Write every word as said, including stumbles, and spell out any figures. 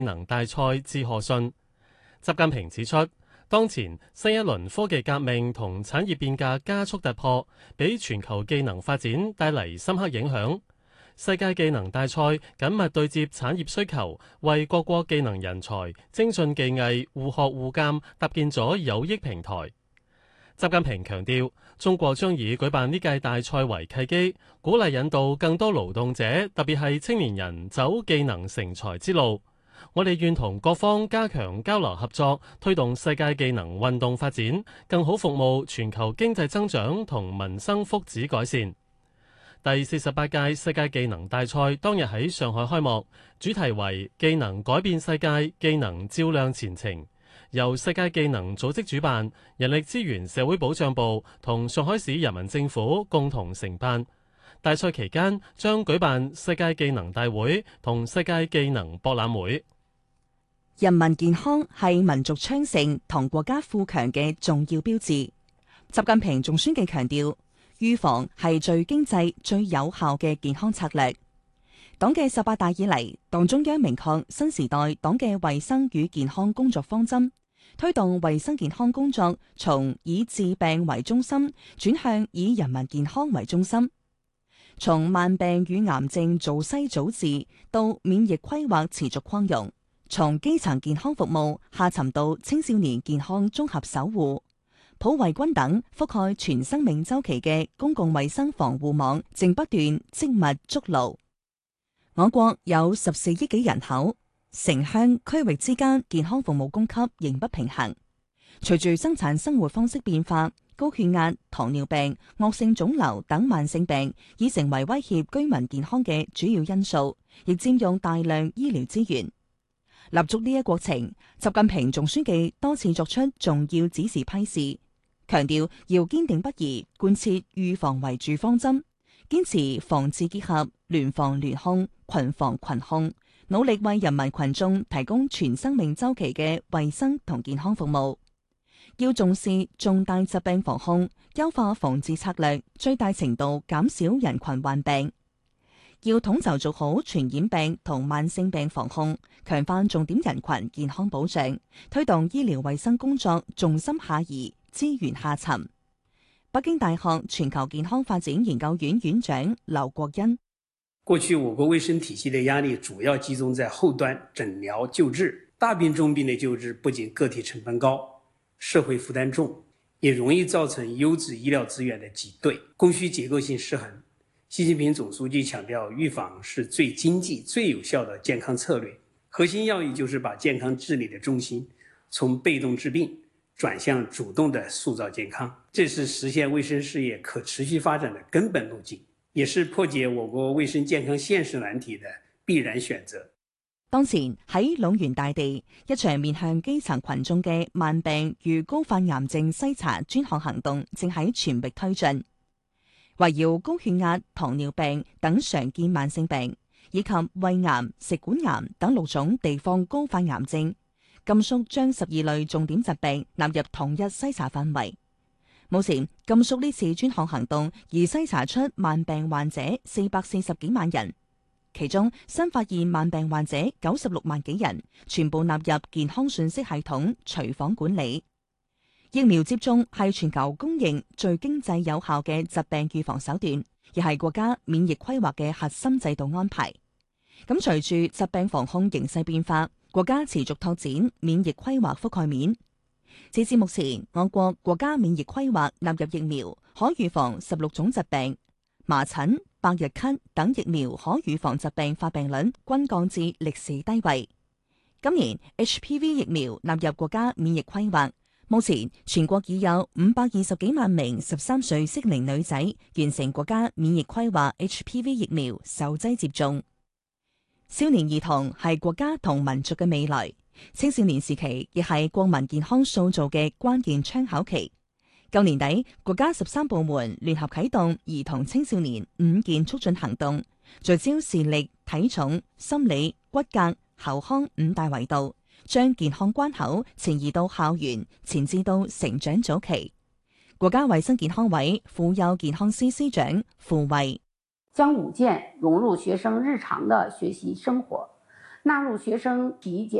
能大賽致賀信。習近平指出，當前新一輪科技革命同產業變革加速突破，俾全球技能發展帶嚟深刻影響。世界技能大賽緊密對接產業需求，為各國技能人才、精進技藝互學互鑑搭建咗有益平台。習近平強調，中國將以舉辦呢屆大賽為契機，鼓勵引導更多勞動者，特別係青年人走技能成才之路。我哋願同各方加強交流合作，推動世界技能運動發展，更好服務全球經濟增長同民生福祉改善。第四十八屆世界技能大賽當日喺上海開幕，主題為技能改變世界，技能照亮前程。由世界技能組織主辦，人力資源社會保障部同上海市人民政府共同承辦。大賽期間將舉辦世界技能大會同世界技能博覽會。 人民健康係民族昌盛同國家富強嘅重要標誌。習近平總書記強調，預防係最經濟、最有效嘅健康策略。黨嘅十八大以嚟，黨中央明確新時代黨嘅衛生與健康工作方針，推動衛生健康工作從以治病為中心轉向以人民健康為中心。從慢病與癌症早篩早治到免疫規劃持續擴容，從基層健康服務下沉到青少年健康綜合守護。普惠均等覆蓋全生命週期嘅公共衛生防護網正不斷積密築牢。我國有十四億幾人口，城鄉區域之間健康服務供給仍不平衡。隨住生產生活方式變化，高血壓、糖尿病、惡性腫瘤等慢性病已成為威脅居民健康嘅主要因素，亦佔用大量醫療資源。立足呢一國情，習近平總書記多次作出重要指示批示，強調要堅定不移貫徹預防為主方針，堅持防治結合、聯防聯控、群防群控，努力為人民群眾提供全生命週期嘅衛生同健康服務。要重視重大疾病防控，優化防治策略，最大程度減少人群患病。要統籌做好傳染病同慢性病防控，強化重點人群健康保障，推動醫療衛生工作重心下移、資源下沉。北京大學全球健康發展研究院院長劉國恩： 過去我國衛生體系的壓力主要集中在後端診療救治，大病重病的救治不僅個體成本高，社會負擔重，也容易造成優質醫療資源的擠兌、供需結構性失衡。習近平總書記強調，預防是最經濟、最有效的健康策略，核心要義就是把健康治理的重心從被動治病轉向主動的塑造健康，這是實現衛生事業可持續發展的根本路徑，也是破解我國衛生健康現實難題的必然選擇。 當前喺廬源大地，一場面向基層群眾嘅慢病與高發癌症篩查專項行動正喺全力推進。圍繞高血壓、糖尿病等常見慢性病，以及胃癌、食管癌等六種地方高發癌症，甘肅將十二類重點疾病納入統一篩查範圍。目前，甘肅呢次專項行動已篩查出慢病患者四百四十幾萬人，其中新發現慢病患者九十六萬幾人，全部納入健康信息系統隨訪管理。疫苗接種係全球公認最經濟有效嘅疾病預防手段，亦係國家免疫規劃嘅核心制度安排。咁隨住疾病防控形勢變化，國家持續拓展免疫規劃覆蓋面。截至目前，我國國家免疫規劃納入疫苗可預防十六種疾病，麻疹、百日咳等疫苗可預防疾病發病率均降至歷史低位。今年 H P V 疫苗納入國家免疫規劃。目前全國已有五百二十幾萬名十三歲適齡女仔完成國家免疫規劃 H P V 疫苗首劑接種。少年兒童係國家同民族嘅未來，青少年時期亦係國民健康塑造嘅關鍵窗口期。舊年底，國家十三部門聯合啟動兒童青少年五健促進行動，聚焦視力、體重、心理、骨骼、口腔五大維度，將健康關口前移到校園，前置到成長早期。國家衛生健康委婦幼健康司司長傅衛： 將五健融入學生日常的學習生活， 納入學生體檢。